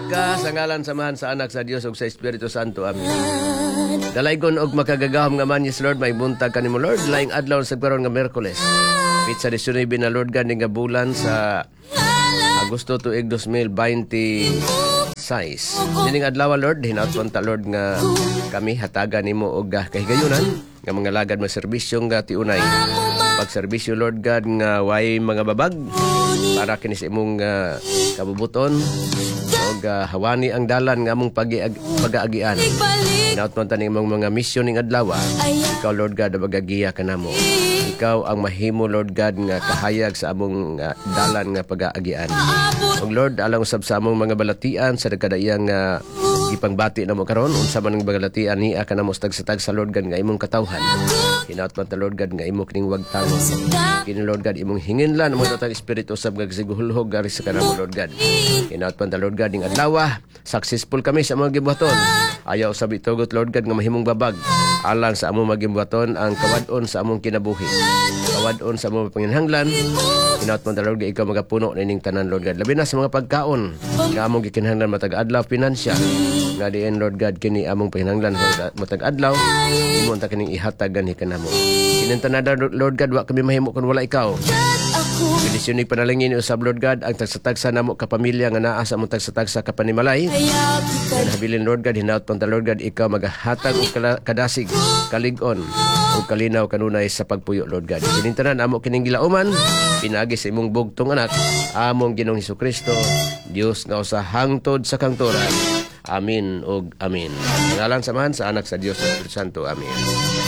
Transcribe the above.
ka sa ngalan samahan sa anak sa Dios ug sa Espiritu Santo. Amen. Dalaygon og makagagahom nga man, yes Lord, may buntag kanimo Lord, laing adlaw sa karon nga Miyerkules. Pizza 19 na Lord gani nga bulan sa Agosto tuig 2026. Dining adlaw Lord, hinaut ta Lord nga kami hatagan nimo og kahigayunan nga mga lagad mga serbisyo nga tiunay. Pagserbisyo Lord God nga way mga babag para kini sa imong kabubuton og hawani ang dalan nga among pag-aagian. Hinaut man taning mga misyon ning adlaw. Ikaw Lord God magagiya kanamo. Ikaw ang mahimo Lord God nga kahayag sa among dalan nga pag-aagian. Og Lord, alang usab sa among mga balatian sa kadayang ipangbati namo karon unsa man ang balatian niya kanamo tag sa Lord God nga imong katawhan. Hinaut man ta Lord God nga imo kining wagtangon. Kini Lord God imong hinginlan mo tatang espiritu usab nga sigulhog gari sa kanamo Lord God. Hinaut man ta Lord God ning adlaw successful kami sa mga gibuhaton. Ayaw usab itugot Lord God nga mahimong babag alang sa among magibuhaton ang kawad-on sa among kinabuhi. Kawad-on sa among panginahanglan. Hinaut man ta Lord God ikaw magapuno ning tanan Lord God. Labi na sa mga pagkaon nga among gikinahanglan matag adlaw pinansyal. Nga diin Lord God kini among panginahanglan matag adlaw imo ta kining ihatag gani kanamo. Kinantanada Lord God wa kami mahimo kun wala ikaw. Bendisyon ni panalangin usab Lord God ang tagsa-tagsa namo ka pamilya nga naa sa among tagsa-tagsa ka panimalay. Habilin Lord God hinaut man ta Lord God ikaw magahatag og kadasig, kalig-on ug kalinaw kanunay sa pagpuyo Lord God. Kinintanan amo kining gilauman pinagi sa imong bugtong anak among Ginoong Hesukristo, Dios nga usa hangtod sa kangturan. Amin ug amin. Ngalan samahan sa anak sa Dios sa Espiritu Santo. Amin.